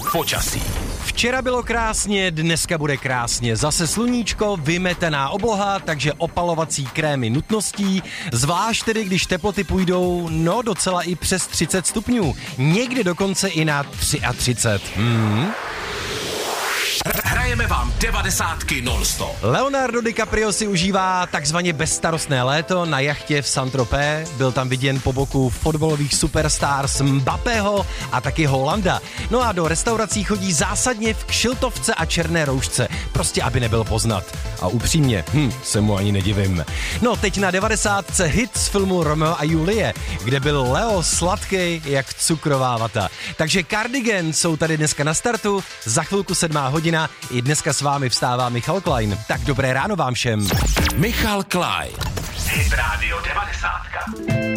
počasí. Včera bylo krásně, dneska bude krásně. Zase sluníčko, vymetená obloha, takže opalovací krémy nutností. Zvlášť tedy, když teploty půjdou, docela i přes 30 stupňů. Někdy dokonce i na 33. Hrajeme vám 90 non-stop. Leonardo DiCaprio si užívá takzvaně bezstarostné léto na jachtě v Saint-Tropez. Byl tam viděn po boku fotbalových superstars Mbappého a taky Holanda. No a do restaurací chodí zásadně v kšiltovce a černé roušce, prostě aby nebyl poznat. A upřímně, se mu ani nedivím. No teď na 90 hit z filmu Romeo a Julie, kde byl Leo sladký jak cukrová vata. Takže Cardigan jsou tady dneska na startu, za chvilku 7 hodina, i dneska s vámi vstává Michal Klein. Tak dobré ráno vám všem. Michal Klein. Hit Radio 90.